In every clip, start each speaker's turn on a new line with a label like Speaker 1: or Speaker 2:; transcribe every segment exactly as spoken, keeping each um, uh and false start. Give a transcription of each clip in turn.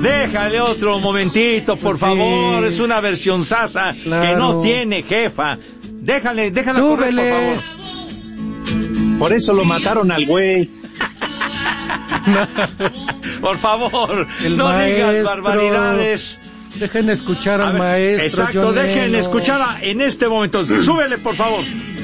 Speaker 1: Déjale otro momentito, por
Speaker 2: Sí.
Speaker 1: favor. Es una versión sasa
Speaker 2: Claro.
Speaker 1: que no tiene jefa. Déjale, déjala correr,
Speaker 2: Súbele.
Speaker 1: por favor.
Speaker 3: Por eso lo mataron al güey.
Speaker 1: Por favor,
Speaker 2: El
Speaker 1: no digas
Speaker 2: maestro.
Speaker 1: barbaridades.
Speaker 2: Dejen escuchar
Speaker 1: A
Speaker 2: al
Speaker 1: ver,
Speaker 2: maestro.
Speaker 1: exacto,
Speaker 2: John
Speaker 1: dejen
Speaker 2: Lennon.
Speaker 1: escuchar a- en este momento. Súbele, por favor.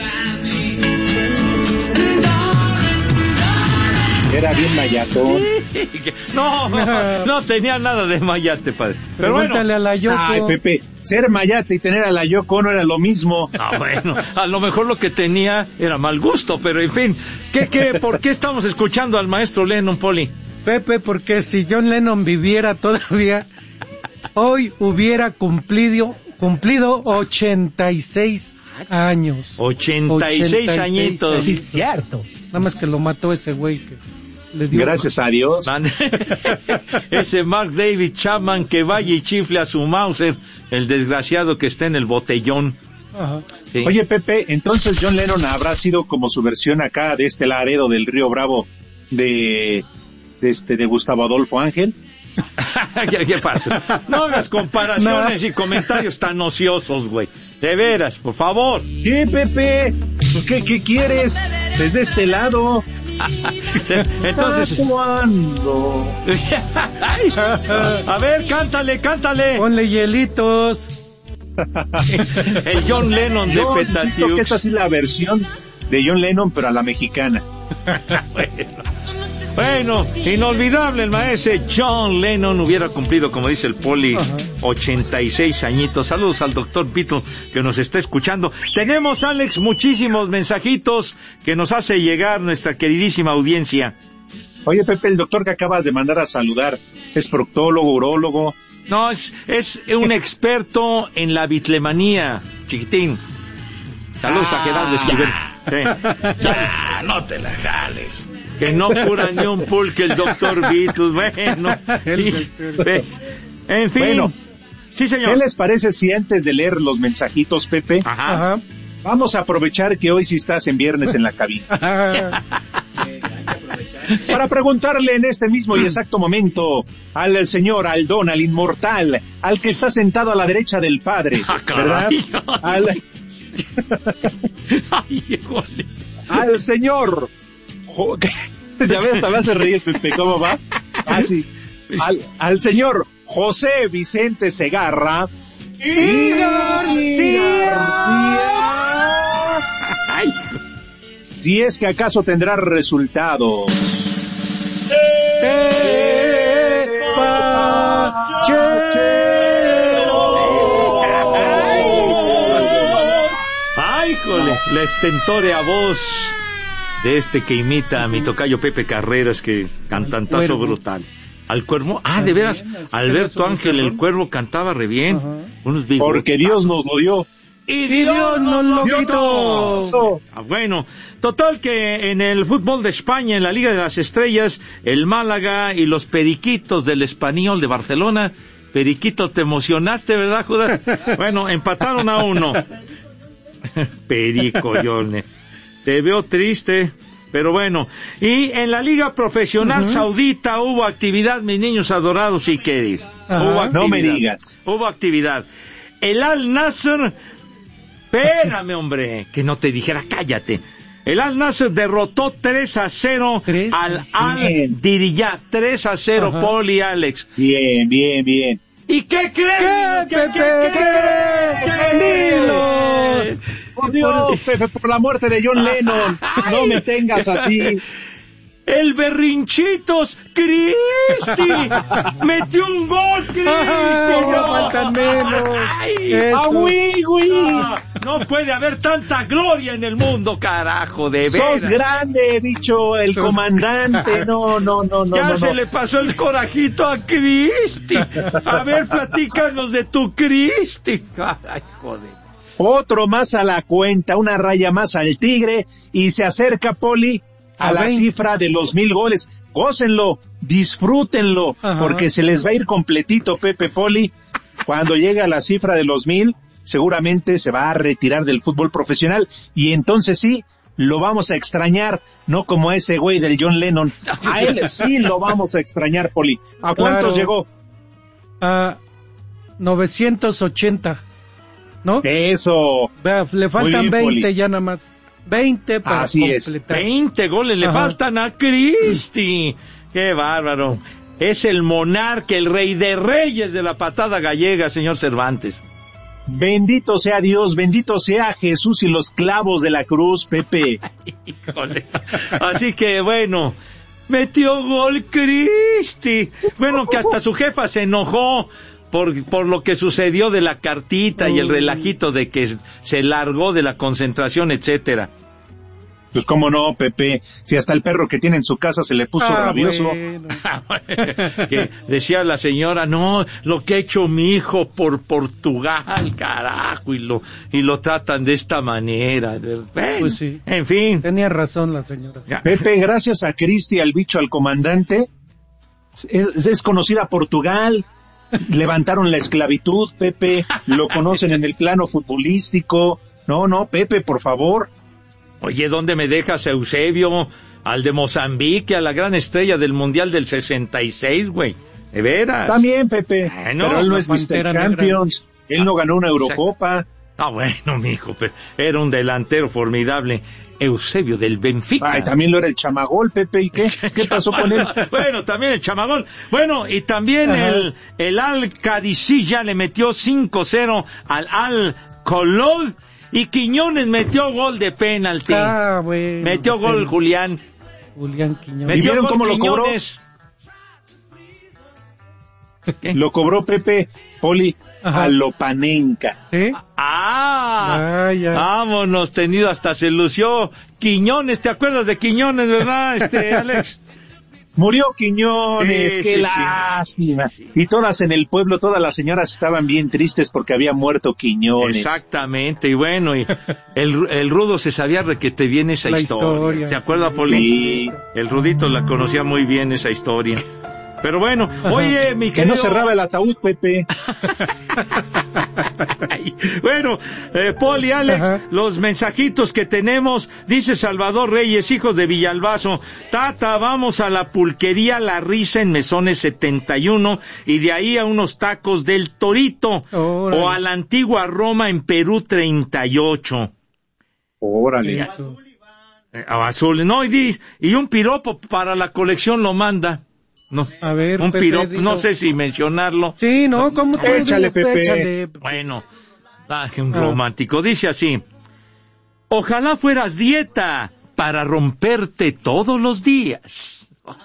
Speaker 3: Era bien mayatón.
Speaker 1: No, no, no tenía nada de mayate, padre. Pero bueno.
Speaker 2: Pregúntale a la Yoko.
Speaker 3: Ay, Pepe, ser mayate y tener a la Yoko no era lo mismo.
Speaker 1: Ah, bueno, a lo mejor lo que tenía era mal gusto, pero en fin. ¿Qué, qué, ¿Por qué estamos escuchando al maestro Lennon, Poli?
Speaker 2: Pepe, porque si John Lennon viviera todavía, hoy hubiera cumplido cumplido ochenta y seis años.
Speaker 1: ochenta y seis añitos.
Speaker 2: Sí, cierto. Nada más que lo mató ese güey que le dio.
Speaker 3: Gracias a Dios.
Speaker 1: Mande. Ese Mark David Chapman que vaya y chifle a su Mauser, el desgraciado que está en el botellón.
Speaker 2: Ajá.
Speaker 1: Sí.
Speaker 3: Oye, Pepe, entonces John Lennon habrá sido como su versión acá de este Laredo del Río Bravo de, de este de Gustavo Adolfo Ángel.
Speaker 1: ¿Qué, qué pasa? No hagas comparaciones
Speaker 2: No.
Speaker 1: y comentarios tan ociosos, güey. De veras, por favor.
Speaker 3: ¿Qué, Pepe? Pues, ¿Qué, qué quieres? Desde este lado.
Speaker 1: Entonces,
Speaker 3: ¿Cuándo?
Speaker 1: Ay, a ver, cántale, cántale.
Speaker 2: Ponle hielitos.
Speaker 1: El John Lennon de
Speaker 3: Yo insisto que
Speaker 1: Petatiux.
Speaker 3: esta sí es la versión de John Lennon, pero a la mexicana.
Speaker 1: Bueno, inolvidable el maestro John Lennon hubiera cumplido, como dice el Poli,
Speaker 2: Ajá.
Speaker 1: ochenta y seis añitos. Saludos al doctor Beatle que nos está escuchando. Tenemos, Alex, muchísimos mensajitos que nos hace llegar nuestra queridísima audiencia.
Speaker 3: Oye, Pepe, el doctor que acabas de mandar a saludar es proctólogo, urólogo.
Speaker 1: No, es, es un experto en la bitlemanía, chiquitín. Saludos a Gerardo Esquivel. Sí. Ya, no te la jales. Que no cura ni un pulque el doctor Beatles. Bueno, y- ve, en fin.
Speaker 3: Bueno,
Speaker 1: sí,
Speaker 3: ¿qué
Speaker 1: señor.
Speaker 3: les parece si antes de leer los mensajitos, Pepe,
Speaker 1: Ajá.
Speaker 2: Ajá.
Speaker 3: vamos a aprovechar que hoy sí estás en viernes en la cabina?
Speaker 2: Ajá.
Speaker 3: Para preguntarle en este mismo y exacto momento al señor Aldón, al inmortal, al que está sentado a la derecha del Padre,
Speaker 1: Ah,
Speaker 3: ¿verdad?
Speaker 1: caray.
Speaker 3: Al,
Speaker 1: Ay, híjole.
Speaker 3: al señor... Jo- ya ves, hasta me hace reír, Pepe, ¿cómo va? Ah, sí. Al, al señor José Vicente Segarra
Speaker 2: ¡Y García!
Speaker 1: Ay,
Speaker 3: si es que acaso tendrá resultados.
Speaker 1: ay, híjole. La estentórea voz de este que imita a mi tocayo Pepe Carreras, que cantantazo
Speaker 2: Cuervo.
Speaker 1: brutal. Al cuervo, ah, de veras,
Speaker 2: También, así
Speaker 1: Alberto
Speaker 2: que
Speaker 1: Ángel,
Speaker 2: eso,
Speaker 1: el cuervo cantaba re bien.
Speaker 2: Ajá.
Speaker 1: Unos bigotazos.
Speaker 3: Porque Dios nos lo dio.
Speaker 1: Y
Speaker 2: Dios nos lo quitó.
Speaker 1: Ah, bueno, total que en el fútbol de España, en la Liga de las Estrellas, el Málaga y los Periquitos del Español de Barcelona. Periquito, te emocionaste, ¿verdad, Judas? Bueno, empataron a uno. Perico, Yone. Te veo triste, pero bueno. Y en la Liga Profesional
Speaker 2: Uh-huh.
Speaker 1: Saudita hubo actividad, mis niños adorados y queridos.
Speaker 2: Ajá.
Speaker 1: Hubo actividad.
Speaker 3: No me digas.
Speaker 1: Hubo actividad. El Al Nassr, espérame, hombre, que no te dijera, cállate. El Al Nassr derrotó tres a cero
Speaker 2: Tres a
Speaker 1: al
Speaker 2: cero.
Speaker 1: Al Diriyah. tres a cero,
Speaker 2: Ajá.
Speaker 1: Poli, Alex.
Speaker 3: Bien, bien, bien.
Speaker 1: ¿Y qué crees?
Speaker 2: ¿Qué, Pepe? ¿Qué crees? Dilo.
Speaker 3: Por Dios, Pepe, por la muerte de John Lennon, no me tengas así.
Speaker 1: El Berrinchitos Cristi metió un gol, Cristi.
Speaker 2: Ay, no
Speaker 1: no.
Speaker 2: faltan menos.
Speaker 1: Ay,
Speaker 2: Eso.
Speaker 1: ah, güey, güey. No, no puede haber tanta gloria en el mundo, carajo, de veras.
Speaker 3: Sos grande, bicho, el
Speaker 2: Sos
Speaker 3: comandante. No, no, no, no.
Speaker 1: Ya
Speaker 3: no,
Speaker 1: se
Speaker 3: no.
Speaker 1: le pasó el corajito a Cristi. A ver, platícanos de tu Cristi. Ay, joder.
Speaker 3: Otro más a la cuenta, una raya más al tigre, y se acerca, Poli, a,
Speaker 2: A
Speaker 3: la
Speaker 2: veinte.
Speaker 3: cifra de los mil goles. Gócenlo, disfrútenlo,
Speaker 2: Ajá.
Speaker 3: porque se les va a ir completito, Pepe, Poli. Cuando llegue a la cifra de los mil, seguramente se va a retirar del fútbol profesional, y entonces sí, lo vamos a extrañar, no como a ese güey del John Lennon. A él sí lo vamos a extrañar, Poli. ¿A cuántos
Speaker 2: Claro.
Speaker 3: llegó?
Speaker 2: a novecientos ochenta, ¿no?
Speaker 3: Eso.
Speaker 2: Vea, le faltan
Speaker 3: bien,
Speaker 2: veinte
Speaker 3: Poli.
Speaker 2: ya nada más. veinte para
Speaker 3: Así
Speaker 2: completar.
Speaker 3: es.
Speaker 1: veinte goles le
Speaker 2: Ajá.
Speaker 1: faltan a Cristi. Qué bárbaro. Es el monarca, el rey de reyes de la patada gallega, señor Cervantes.
Speaker 3: Bendito sea Dios, bendito sea Jesús y los clavos de la cruz, Pepe.
Speaker 1: Híjole. Así que bueno, metió gol Cristi. Bueno, que hasta su jefa se enojó por, por lo que sucedió de la cartita y el relajito de que se largó de la concentración, etcétera.
Speaker 3: Pues cómo no, Pepe, si hasta el perro que tiene en su casa se le puso
Speaker 2: Ah,
Speaker 3: rabioso.
Speaker 2: bueno.
Speaker 1: Que decía la señora, no, lo que ha hecho mi hijo por Portugal, carajo, y lo y lo tratan de esta manera. Bueno,
Speaker 2: Pues sí.
Speaker 1: En fin.
Speaker 2: Tenía razón la señora.
Speaker 1: Ya.
Speaker 3: Pepe, gracias a Cristi, al bicho, al comandante, es, es conocida Portugal, levantaron la esclavitud, Pepe, lo conocen en el plano futbolístico. No, no, Pepe, por favor.
Speaker 1: Oye, ¿dónde me dejas a Eusebio, al de Mozambique, a la gran estrella del Mundial del sesenta y seis, güey? ¿De veras?
Speaker 3: También, Pepe,
Speaker 1: Bueno,
Speaker 3: pero él no
Speaker 2: la
Speaker 3: es mister
Speaker 2: Pantera
Speaker 3: Champions, él no ganó una Eurocopa.
Speaker 1: Ah, bueno, mijo, pero era un delantero formidable. Eusebio del Benfica.
Speaker 3: Ay, también lo era el chamagol, Pepe, ¿y qué? ¿Qué pasó con él?
Speaker 1: Bueno, también el chamagol. Bueno, y también
Speaker 2: Ajá.
Speaker 1: el, el Al-Qadisiyah le metió cinco cero al Al-Kolod. Y Quiñones metió gol de penalti.
Speaker 2: Ah, bueno.
Speaker 1: Metió gol Julián.
Speaker 2: Julián Quiñones.
Speaker 3: ¿Y
Speaker 1: Metió
Speaker 3: vieron
Speaker 1: gol
Speaker 3: cómo lo cobró?
Speaker 1: Quiñones. ¿Qué?
Speaker 3: Lo cobró Pepe, Poli,
Speaker 2: Ajá.
Speaker 3: a Lopanenka.
Speaker 2: ¿Sí?
Speaker 1: Ah,
Speaker 2: Vaya.
Speaker 1: vámonos, tenido, hasta se lució Quiñones. ¿Te acuerdas de Quiñones, verdad, este Alex?
Speaker 3: Murió Quiñones,
Speaker 1: Sí,
Speaker 3: qué
Speaker 1: sí, sí.
Speaker 3: lástima. Y todas en el pueblo, todas las señoras estaban bien tristes porque había muerto Quiñones.
Speaker 1: Exactamente, y bueno, y el, el Rudo se sabía requete bien esa
Speaker 2: La
Speaker 1: historia.
Speaker 2: historia,
Speaker 1: ¿Se acuerda,
Speaker 2: sí.
Speaker 1: Poli?
Speaker 3: Sí.
Speaker 1: El Rudito la conocía muy bien esa historia. Pero bueno, oye, mi
Speaker 3: Que
Speaker 1: querido...
Speaker 3: no cerraba el ataúd, Pepe.
Speaker 1: Ay, bueno, eh, Poli, Alex,
Speaker 2: Ajá.
Speaker 1: los mensajitos que tenemos, dice Salvador Reyes, hijos de Villalbazo, Tata, vamos a la pulquería La Risa en Mesones setenta y uno y de ahí a unos tacos del Torito,
Speaker 2: Órale.
Speaker 1: o a la antigua Roma en Perú treinta y ocho.
Speaker 3: Órale.
Speaker 2: Eso.
Speaker 1: Eh, a Azul, no, y, di- y un piropo para la colección lo manda. No,
Speaker 2: A ver,
Speaker 1: un
Speaker 2: Pepe,
Speaker 1: piropo,
Speaker 2: dilo.
Speaker 1: no sé si mencionarlo.
Speaker 2: Sí, no, ¿cómo tú?
Speaker 3: Échale,
Speaker 2: Dilo,
Speaker 3: Pepe.
Speaker 2: échale.
Speaker 1: Bueno, ah, qué un
Speaker 2: Ah.
Speaker 1: romántico. Dice así: ojalá fueras dieta para romperte todos los días.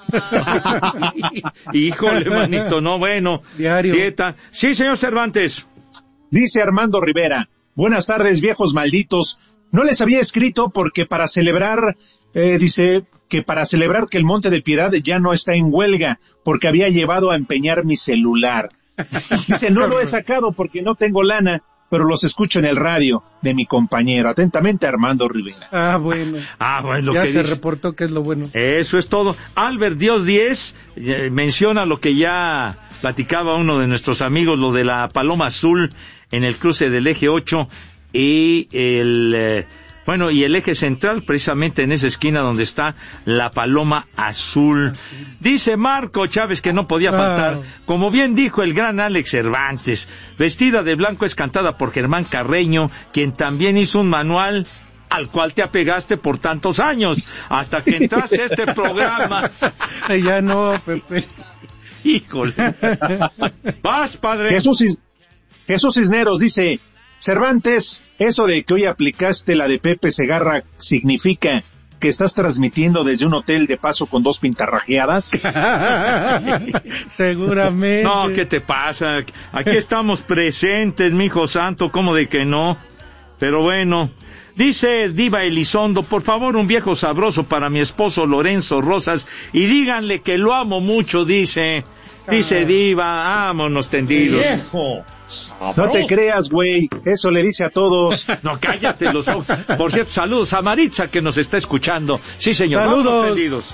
Speaker 1: Híjole, manito, no, bueno.
Speaker 2: Diario.
Speaker 1: Dieta. Sí, señor Cervantes.
Speaker 3: Dice Armando Rivera, buenas tardes, viejos malditos. No les había escrito porque para celebrar, eh, dice que para celebrar que el Monte de Piedad ya no está en huelga, porque había llevado a empeñar mi celular. Dice, no lo he sacado porque no tengo lana, pero los escucho en el radio de mi compañero. Atentamente, Armando Rivera.
Speaker 2: Ah, bueno.
Speaker 1: Ah, bueno, lo
Speaker 2: Ya
Speaker 1: que
Speaker 2: se
Speaker 1: dice.
Speaker 2: reportó que es lo bueno.
Speaker 1: Eso es todo. Albert Dios diez eh, menciona lo que ya platicaba uno de nuestros amigos, lo de la paloma azul en el cruce del eje ocho y el... Eh, bueno, y el eje central, precisamente en esa esquina donde está la paloma azul. Dice Marco Chávez que no podía faltar.
Speaker 2: Ah.
Speaker 1: Como bien dijo el gran Alex Cervantes, vestida de blanco es cantada por Germán Carreño, quien también hizo un manual al cual te apegaste por tantos años, hasta que entraste a este programa.
Speaker 2: Ya no, Pepe.
Speaker 1: Híjole. Vas, padre.
Speaker 3: Jesús, Cis- Jesús Cisneros dice, Cervantes, eso de que hoy aplicaste la de Pepe Segarra significa que estás transmitiendo desde un hotel de paso con dos pintarrajeadas.
Speaker 2: Seguramente.
Speaker 1: No, ¿qué te pasa? Aquí estamos presentes, mi hijo santo, ¿cómo de que no? Pero bueno, dice Diva Elizondo, por favor, un viejo sabroso para mi esposo Lorenzo Rosas, y díganle que lo amo mucho, dice, dice Diva, vámonos tendidos.
Speaker 4: Viejo.
Speaker 3: No te creas, güey, eso le dice a todos.
Speaker 1: No, cállate los ojos. Por cierto, saludos a Maritza que nos está escuchando. Sí, señor.
Speaker 2: Saludos.
Speaker 1: Vámonos tendidos.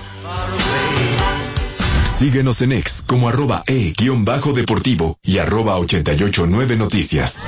Speaker 5: Síguenos en X como arroba e guión bajo deportivo y arroba ochenta y ocho nueve noticias.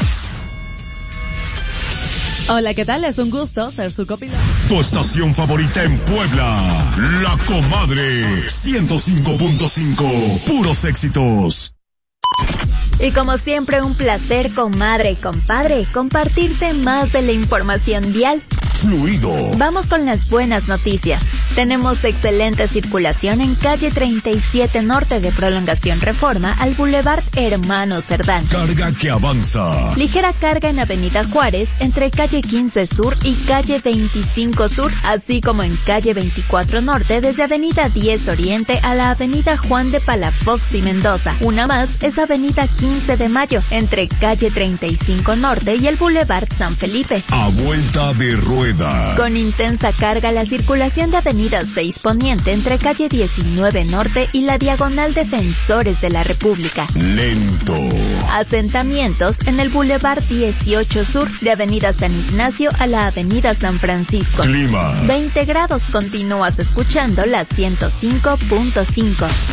Speaker 6: Hola, ¿qué tal? Es un gusto ser su copiloto.
Speaker 4: Tu estación favorita en Puebla. La Comadre. ciento cinco punto cinco. Puros éxitos.
Speaker 7: Y como siempre, un placer, comadre y compadre, compartirte más de la información vial.
Speaker 4: Fluido.
Speaker 7: Vamos con las buenas noticias. Tenemos excelente circulación en calle treinta y siete Norte de Prolongación Reforma al Boulevard Hermano Cerdán.
Speaker 4: Carga que avanza.
Speaker 7: Ligera carga en Avenida Juárez entre calle quince Sur y calle veinticinco Sur, así como en calle veinticuatro Norte desde Avenida diez Oriente a la Avenida Juan de Palafox y Mendoza. Una más es Avenida quince de Mayo entre calle treinta y cinco Norte y el Boulevard San Felipe.
Speaker 4: A vuelta de rueda.
Speaker 7: Con intensa carga la circulación de Avenida seis Poniente entre calle diecinueve Norte y la Diagonal Defensores de la República.
Speaker 4: Lento.
Speaker 7: Asentamientos en el Boulevard dieciocho Sur de Avenida San Ignacio a la Avenida San Francisco.
Speaker 4: Clima.
Speaker 7: veinte grados. Continúas escuchando la ciento cinco punto cinco.